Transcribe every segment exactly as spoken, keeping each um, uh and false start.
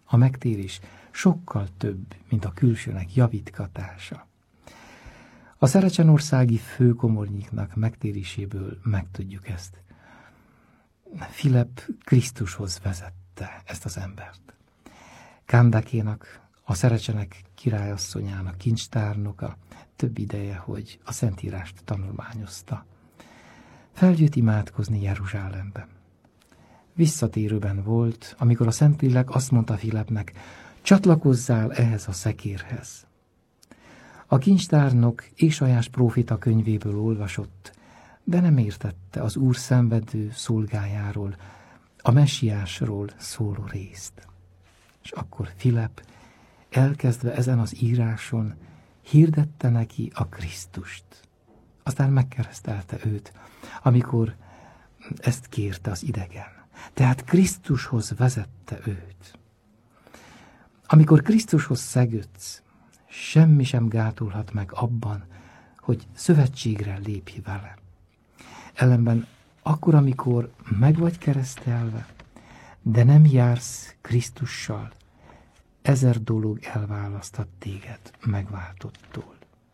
A megtérés sokkal több, mint a külsőnek javítgatása. A szerecsenországi főkomornyiknak megtéréséből megtudjuk ezt. Filip Krisztushoz vezette ezt az embert. Kándakénak, a Szerecsenek királyasszonyának, kincstárnoka több ideje, hogy a Szentírást tanulmányozta. Feljött imádkozni Jeruzsálembe. Visszatérőben volt, amikor a Szentlélek azt mondta Filipnek, csatlakozzál ehhez a szekérhez. A kincstárnok Ésajás próféta könyvéből olvasott, de nem értette az Úr szenvedő szolgájáról, a messiásról szóló részt. És akkor Filip, elkezdve ezen az íráson, hirdette neki a Krisztust. Aztán megkeresztelte őt, amikor ezt kérte az idegen. Tehát Krisztushoz vezette őt. Amikor Krisztushoz szegődsz, semmi sem gátolhat meg abban, hogy szövetségre lépj vele. Ellenben akkor, amikor meg vagy keresztelve, de nem jársz Krisztussal, ezer dolog elválasztat téged megváltottól.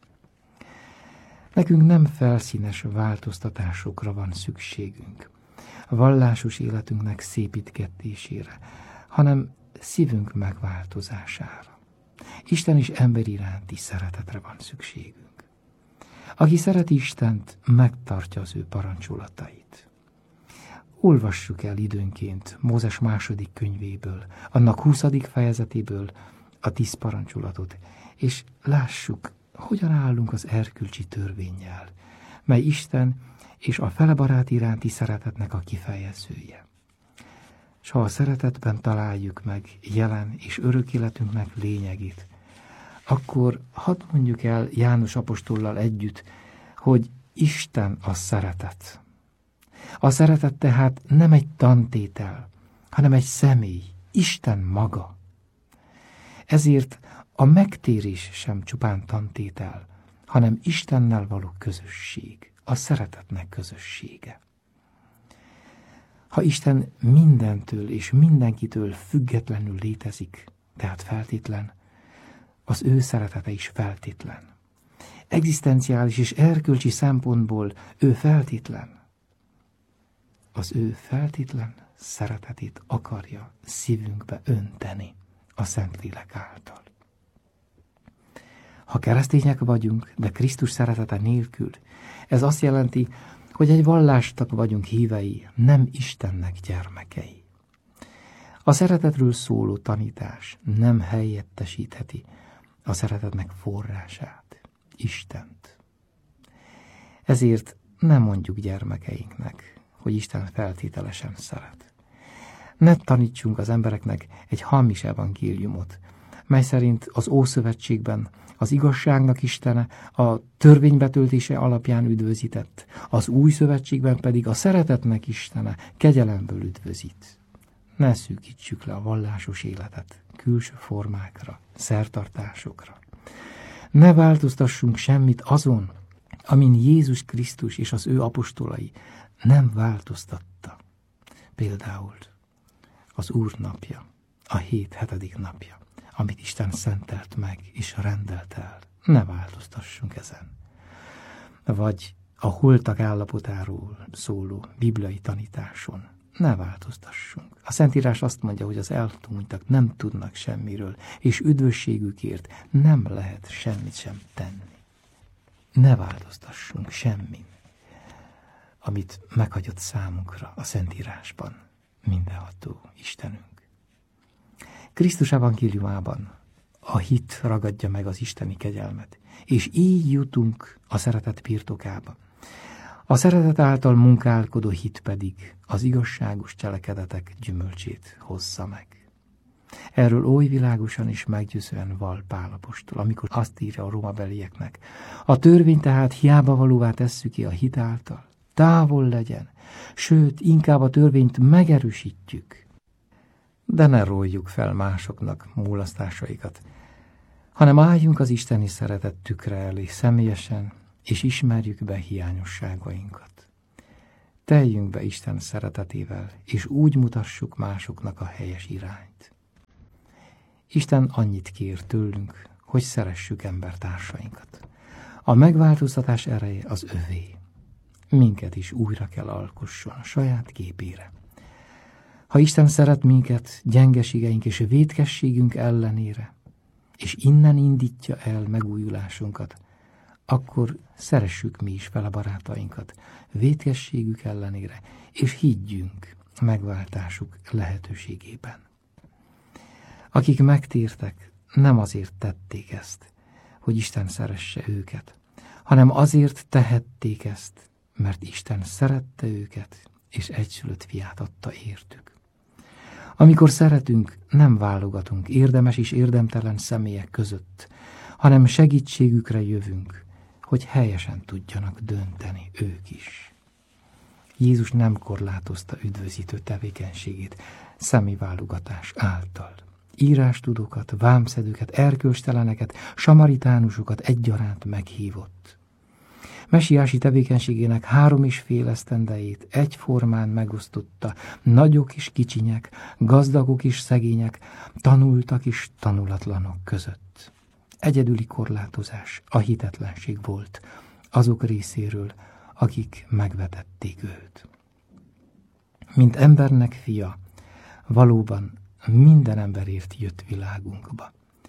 Nekünk nem felszínes változtatásokra van szükségünk, a vallásos életünknek szépítgetésére, hanem szívünk megváltozására. Isten és ember iránti szeretetre van szükségünk. Aki szereti Istent, megtartja az ő parancsolatait. Olvassuk el időnként Mózes második könyvéből, annak huszadik fejezetéből a tíz parancsolatot, és lássuk, hogyan állunk az erkölcsi törvénnyel, mely Isten és a felebarát iránti szeretetnek a kifejezője. S ha a szeretetben találjuk meg jelen és örök életünknek lényegét, akkor hadd mondjuk el János apostollal együtt, hogy Isten a szeretet. A szeretet tehát nem egy tantétel, hanem egy személy, Isten maga. Ezért a megtérés sem csupán tantétel, hanem Istennel való közösség, a szeretetnek közössége. Ha Isten mindentől és mindenkitől függetlenül létezik, tehát feltétlen, az ő szeretete is feltétlen. Egzisztenciális és erkölcsi szempontból ő feltétlen. Az ő feltétlen szeretetét akarja szívünkbe önteni a Szentlélek által. Ha keresztények vagyunk, de Krisztus szeretete nélkül, ez azt jelenti, hogy egy vallástak vagyunk hívei, nem Istennek gyermekei. A szeretetről szóló tanítás nem helyettesítheti a szeretetnek forrását, Istent. Ezért nem mondjuk gyermekeinknek, hogy Isten feltételesen szeret. Ne tanítsunk az embereknek egy hamis evangéliumot, mely szerint az Ószövetségben az igazságnak Istene a törvény betöltése alapján üdvözített, az Új Szövetségben pedig a szeretetnek Istene kegyelemből üdvözít. Ne szűkítsük le a vallásos életet külső formákra, szertartásokra. Ne változtassunk semmit azon, amin Jézus Krisztus és az ő apostolai nem változtatta. Például az Úr napja, a hét hetedik napja, amit Isten szentelt meg és rendelt el. Ne változtassunk ezen. Vagy a holtak állapotáról szóló bibliai tanításon ne változtassunk. A Szentírás azt mondja, hogy az eltúnytak nem tudnak semmiről, és üdvösségükért nem lehet semmit sem tenni. Ne változtassunk semmin, amit meghagyott számunkra a Szentírásban mindenható Istenünk. Krisztus evangéliumában a hit ragadja meg az isteni kegyelmet, és így jutunk a szeretet birtokába. A szeretet által munkálkodó hit pedig az igazságos cselekedetek gyümölcsét hozza meg. Erről oly világosan és meggyőzően val Pál apostol, amikor azt írja a rómabelieknek: a törvény tehát hiába valóvá tesszük ki a hit által, távol legyen, sőt, inkább a törvényt megerősítjük. De ne róljuk fel másoknak múlasztásaikat, hanem álljunk az isteni szeretet tükre elé személyesen, és ismerjük be hiányosságainkat. Teljünk be Isten szeretetével, és úgy mutassuk másoknak a helyes irányt. Isten annyit kér tőlünk, hogy szeressük embertársainkat. A megváltoztatás ereje az övé. Minket is újra kell alkosson saját képére. Ha Isten szeret minket gyengeségeink és vétkességünk ellenére, és innen indítja el megújulásunkat, akkor szeressük mi is fel a barátainkat vétkességük ellenére, és higgyünk megváltásuk lehetőségében. Akik megtértek, nem azért tették ezt, hogy Isten szeresse őket, hanem azért tehették ezt, mert Isten szerette őket, és egyszülött fiát adta értük. Amikor szeretünk, nem válogatunk érdemes és érdemtelen személyek között, hanem segítségükre jövünk, hogy helyesen tudjanak dönteni ők is. Jézus nem korlátozta üdvözítő tevékenységét személyválogatás által. Írástudókat, vámszedőket, erkölcsteleneket, samaritánusokat egyaránt meghívott. Mesiási tevékenységének három és fél esztendejét egyformán megosztotta, nagyok és kicsinyek, gazdagok és szegények, tanultak és tanulatlanok között. Egyedüli korlátozás, a hitetlenség volt azok részéről, akik megvetették őt. Mint embernek fia, valóban minden emberért jött világunkba.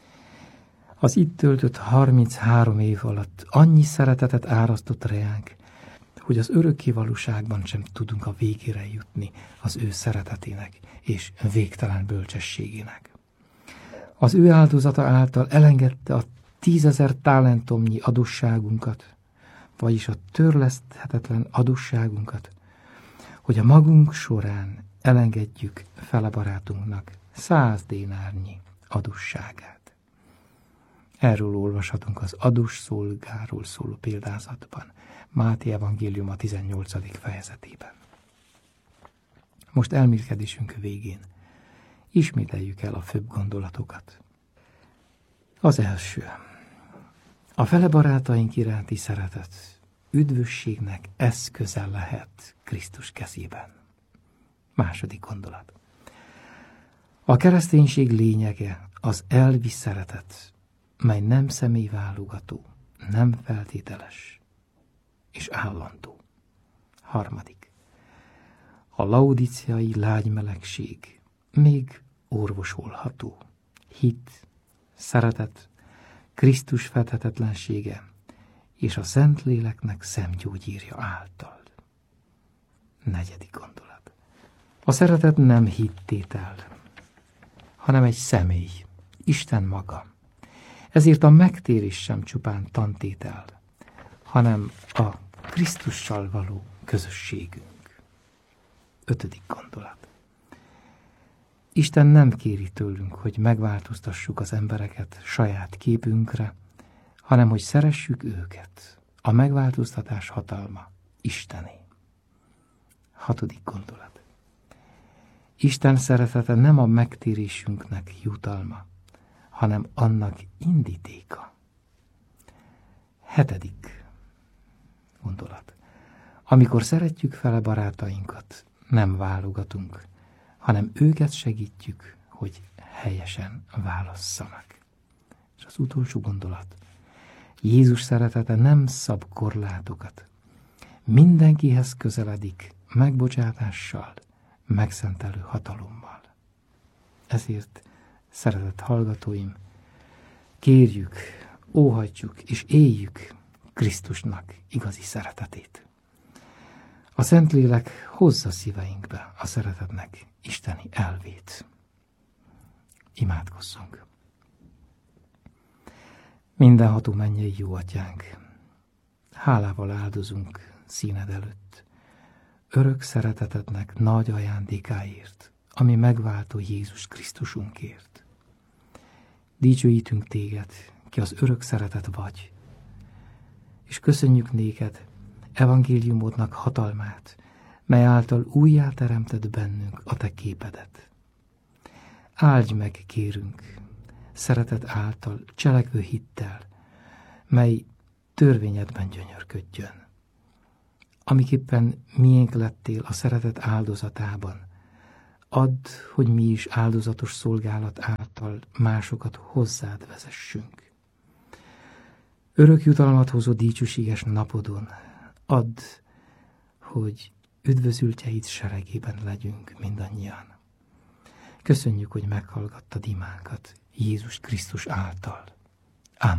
Az itt töltött harminchárom év alatt annyi szeretetet árasztott reánk, hogy az örökké valóságban sem tudunk a végére jutni az ő szeretetének és végtelen bölcsességének. Az ő áldozata által elengedte a tízezer talentumnyi adósságunkat, vagyis a törleszthetetlen adósságunkat, hogy a magunk során elengedjük fel a barátunknak száz dénárnyi adósságát. Erről olvashatunk az adós szolgáról szóló példázatban, Máté evangélium a tizennyolcadik fejezetében. Most elmélkedésünk végén ismételjük el a főbb gondolatokat. Az első. A fele barátaink iránti szeretet üdvösségnek eszköze lehet Krisztus kezében. Második gondolat. A kereszténység lényege az elvi szeretet, mely nem személyválogató, nem feltételes és állandó. Harmadik. A laudíciai lágymelegség még orvosolható. Hit, szeretet, Krisztus fethetetlensége és a Szentléleknek szemgyógyírja által. Negyedik gondolat. A szeretet nem hittétel, hanem egy személy, Isten maga. Ezért a megtérés sem csupán tantétel, hanem a Krisztussal való közösségünk. Ötödik gondolat. Isten nem kéri tőlünk, hogy megváltoztassuk az embereket saját képünkre, hanem hogy szeressük őket. A megváltoztatás hatalma Istené. Hatodik gondolat. Isten szeretete nem a megtérésünknek jutalma, hanem annak indítéka. Hetedik gondolat. Amikor szeretjük fel a barátainkat, nem válogatunk, hanem őket segítjük, hogy helyesen válasszanak. És az utolsó gondolat. Jézus szeretete nem szab korlátokat. Mindenkihez közeledik megbocsátással, megszentelő hatalommal. Ezért, szeretett hallgatóim, kérjük, óhajtjuk és éljük Krisztusnak igazi szeretetét. A Szentlélek hozza szíveinkbe a szeretetnek isteni elvét. Imádkozzunk! Mindenható mennyei jó atyánk, hálával áldozunk színed előtt, örök szeretetednek nagy ajándékáért, ami megváltó Jézus Krisztusunkért. Dicsőítünk téged, ki az örök szeretet vagy, és köszönjük néked evangéliumodnak hatalmát, mely által újjá teremted bennünk a te képedet. Áldj meg, kérünk, szeretet által cselekvő hittel, mely törvényedben gyönyörködjön. Amiképpen miénk lettél a szeretet áldozatában, add, hogy mi is áldozatos szolgálat által által másokat hozzád vezessünk. Örök jutalmat hozó dicsőséges napodon add, hogy üdvözültjeid seregében legyünk mindannyian. Köszönjük, hogy meghallgattad imánkat Jézus Krisztus által.